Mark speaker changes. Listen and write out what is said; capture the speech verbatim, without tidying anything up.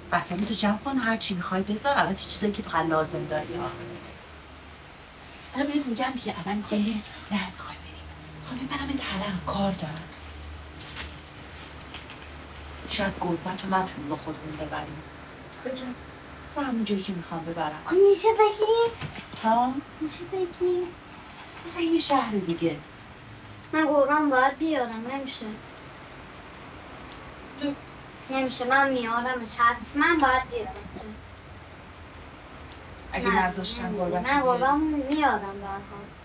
Speaker 1: وسایل تو جمع کن، هر چی میخوای بذار. البته چیزایی که فقط لازم داری ها. الان بریم میگم دیگه. اول میخوایم بریم. نه میخوایم بریم. میخوایم ببرم به حرم، کار دارم. شاید گربت رو نتونیم با خودمون ببریم.
Speaker 2: کجا؟
Speaker 1: مثلا همون جایی که میخوام ببرم.
Speaker 2: خب میشه بگی؟
Speaker 1: ها؟
Speaker 2: میشه بگی؟
Speaker 1: مثلا یه شهر دیگه.
Speaker 2: من گربم باید بیارم. نمیشه.
Speaker 1: تو
Speaker 2: نمیشه. من میارمش. حتما باید بیارم.
Speaker 1: اگه نذاشتن گربت
Speaker 2: من گربم میارم به هر حال.